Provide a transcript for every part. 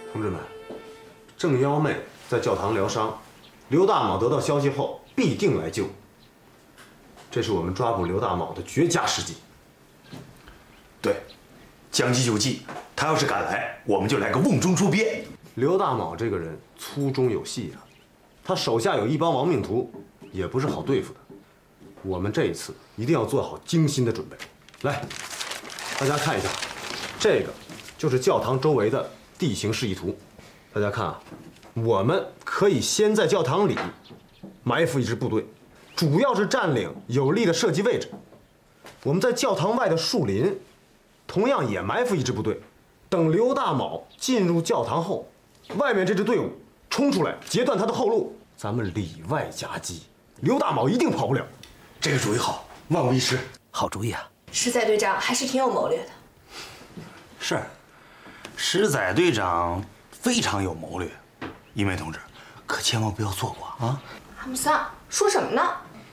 同志们，郑幺妹在教堂疗伤，刘大卯得到消息后必定来救。这是我们抓捕刘大卯的绝佳时机。 对，将计就计，他要是敢来，我们就来个瓮中捉鳖。 刘大卯这个人粗中有细啊，他手下有一帮亡命徒，也不是好对付的。我们这一次一定要做好精心的准备。来，大家看一下，这个就是教堂周围的地形示意图。大家看啊，我们可以先在教堂里埋伏一支部队，主要是占领有利的射击位置。我们在教堂外的树林，同样也埋伏一支部队。等刘大卯进入教堂后，外面这支队伍冲出来截断他的后路，咱们里外夹击，刘大卯一定跑不了。 这个主意好，万无一失。 好主意啊！ 石仔队长还是挺有谋略的。 是，石仔队长非常有谋略。一梅同志，可千万不要错过啊！ 阿姆桑说什么呢？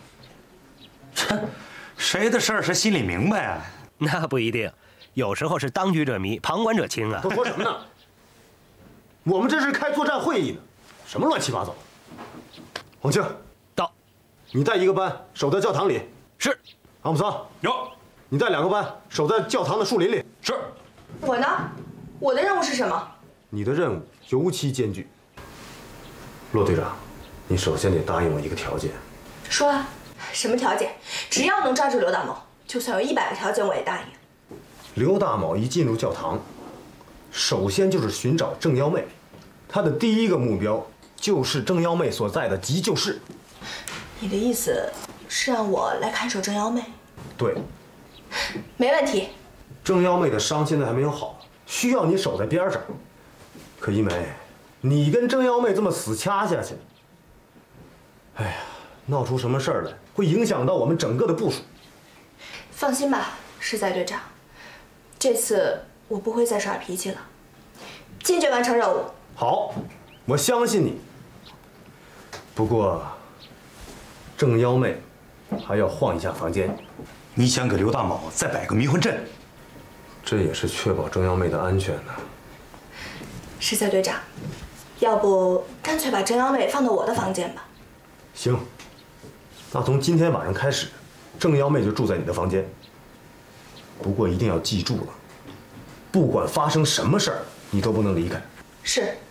谁的事儿是心里明白啊？ 那不一定，有时候是当局者迷，旁观者清啊。 都说什么呢？我们这是开作战会议呢，什么乱七八糟？黄庆， 到， 你带一个班守在教堂里。 是。 阿姆桑， 有。 你带2个班守在教堂的树林里。 是。 我呢？我的任务是什么？ 你的任务尤其艰巨。骆队长，你首先得答应我一个条件。 说啊，什么条件？只要能抓住刘大卯，就算有100个条件我也答应。 刘大卯一进入教堂，首先就是寻找郑幺妹，他的第一个目标就是郑幺妹所在的急救室。 你的意思是让我来看守郑幺妹？ 对， 没问题。 郑幺妹的伤现在还没有好，需要你守在边上。可一梅，你跟郑幺妹这么死掐下去，哎呀，闹出什么事儿来，会影响到我们整个的部署。 放心吧，石仔队长，这次我不会再耍脾气了，坚决完成任务。 好，我相信你。不过，郑幺妹还要晃一下房间。 你想给刘大卯再摆个迷魂阵？ 这也是确保郑幺妹的安全呢。 石仔队长，要不干脆把郑幺妹放到我的房间吧？ 行，那从今天晚上开始，郑幺妹就住在你的房间。不过一定要记住了，不管发生什么事儿，你都不能离开。 是。